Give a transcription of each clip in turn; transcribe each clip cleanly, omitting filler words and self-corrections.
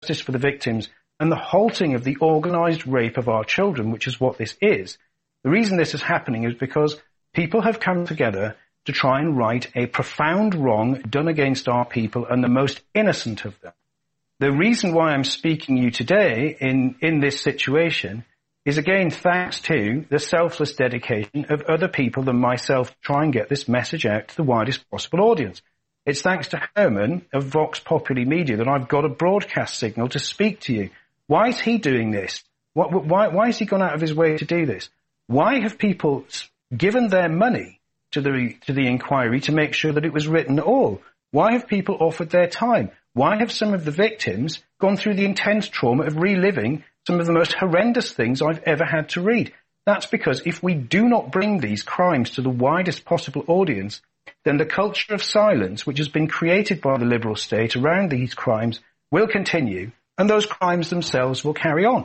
justice for the victims and the halting of the organised rape of our children, which is what this is. The reason this is happening is because people have come together to try and right a profound wrong done against our people and the most innocent of them. The reason why I'm speaking to you today in this situation is, again, thanks to the selfless dedication of other people than myself to try and get this message out to the widest possible audience. It's thanks to Herman of Vox Populi Media that I've got a broadcast signal to speak to you. Why is he doing this? Why has he gone out of his way to do this? Why have people given their money to the inquiry to make sure that it was written at all? Why have people offered their time? Why have some of the victims gone through the intense trauma of reliving some of the most horrendous things I've ever had to read? That's because if we do not bring these crimes to the widest possible audience, then the culture of silence, which has been created by the liberal state around these crimes, will continue, and those crimes themselves will carry on.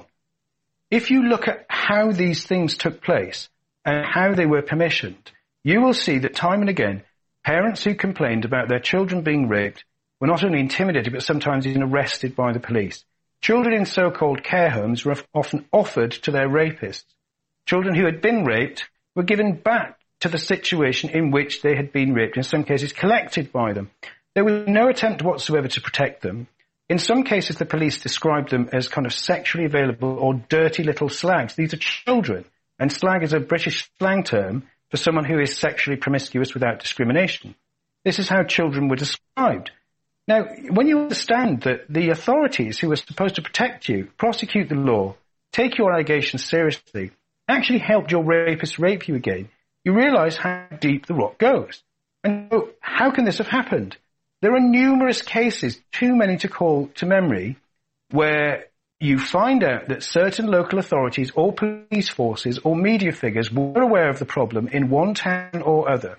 If you look at how these things took place and how they were permissioned, you will see that time and again, parents who complained about their children being raped were not only intimidated, but sometimes even arrested by the police. Children in so-called care homes were often offered to their rapists. Children who had been raped were given back to the situation in which they had been raped, in some cases collected by them. There was no attempt whatsoever to protect them. In some cases, the police described them as kind of sexually available or dirty little slags. These are children, and slag is a British slang term for someone who is sexually promiscuous without discrimination. This is how children were described. Now, when you understand that the authorities who are supposed to protect you, prosecute the law, take your allegations seriously, actually helped your rapist rape you again, you realise how deep the rot goes. And so, how can this have happened? There are numerous cases, too many to call to memory, where you find out that certain local authorities or police forces or media figures were aware of the problem in one town or other.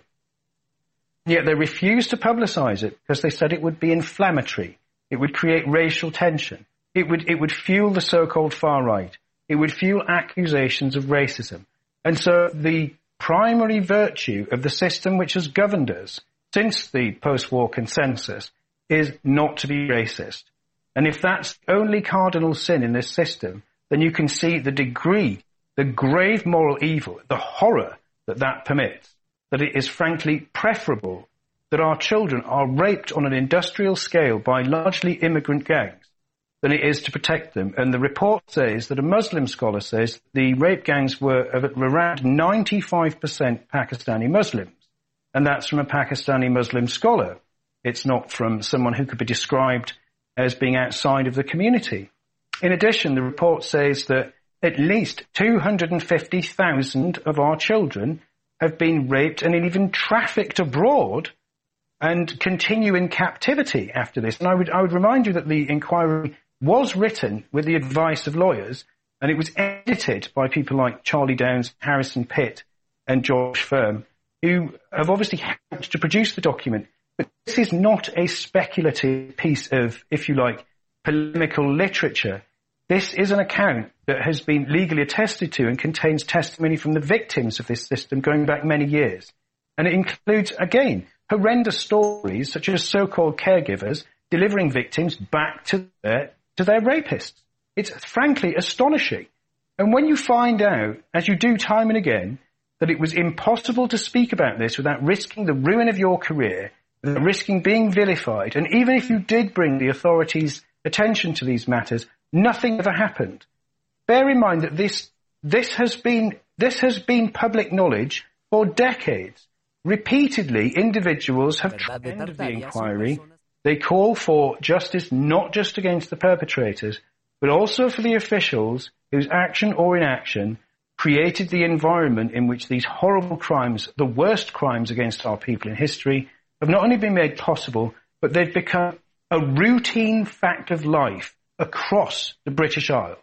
Yet they refused to publicise it because they said it would be inflammatory. It would create racial tension. It would fuel the so-called far right. It would fuel accusations of racism. And so the primary virtue of the system which has governed us since the post-war consensus is not to be racist. And if that's the only cardinal sin in this system, then you can see the degree, the grave moral evil, the horror that permits, that it is frankly preferable that our children are raped on an industrial scale by largely immigrant gangs than it is to protect them. And the report says that a Muslim scholar says the rape gangs were of around 95% Pakistani Muslims. And that's from a Pakistani Muslim scholar. It's not from someone who could be described as being outside of the community. In addition, the report says that at least 250,000 of our children have been raped and even trafficked abroad and continue in captivity after this. And I would remind you that the inquiry was written with the advice of lawyers, and it was edited by people like Charlie Downs, Harrison Pitt, and Josh Firm, who have obviously helped to produce the document. But this is not a speculative piece of, if you like, polemical literature. This is an account that has been legally attested to and contains testimony from the victims of this system going back many years. And it includes, again, horrendous stories such as so-called caregivers delivering victims back to their rapists. It's frankly astonishing. And when you find out, as you do time and again, that it was impossible to speak about this without risking the ruin of your career, without risking being vilified, and even if you did bring the authorities' attention to these matters, nothing ever happened. Bear in mind that this has been public knowledge for decades. Repeatedly, individuals have ended the inquiry. They call for justice not just against the perpetrators, but also for the officials whose action or inaction created the environment in which these horrible crimes, the worst crimes against our people in history, have not only been made possible, but they've become a routine fact of life across the British Isles.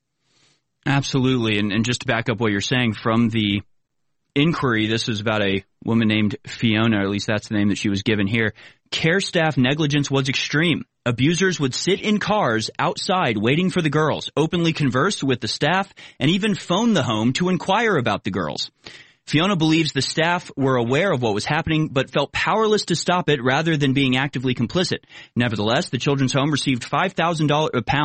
Absolutely. And just to back up what you're saying, from the inquiry, this was about a woman named Fiona, or at least that's the name that she was given here. Care staff negligence was extreme. Abusers would sit in cars outside waiting for the girls, openly converse with the staff, and even phone the home to inquire about the girls. Fiona believes the staff were aware of what was happening, but felt powerless to stop it rather than being actively complicit. Nevertheless, the children's home received £5,000